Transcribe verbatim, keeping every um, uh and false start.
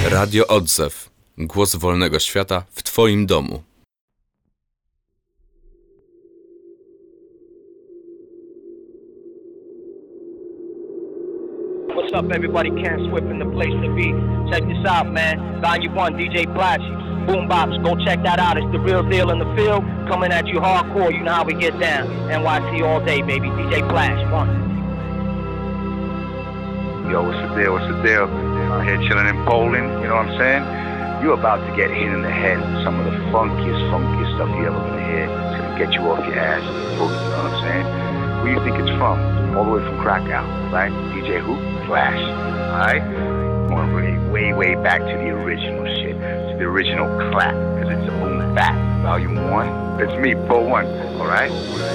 Radio Odzew. Głos wolnego świata w Twoim domu. What's up, everybody? Ken Swift in the place to be. Check this out, man. Volume one, D J Flashy. Boom Bops, go check that out. It's the real deal in the field. Coming at you hardcore, you know how we get down. N Y C all day, baby. D J Flash, one. Yo, what's the deal? What's the deal? Out here chilling in Poland, you know what I'm saying? You're about to get hit in the head with some of the funkiest, funkiest stuff you ever gonna hear. It's gonna get you off your ass, you know what I'm saying? Where you think it's from? All the way from Krakow, right? D J who? Flash, alright? Going way, way, way back to the original shit, to the original clap, because it's a boom bap. Volume one, it's me, Pro One, alright?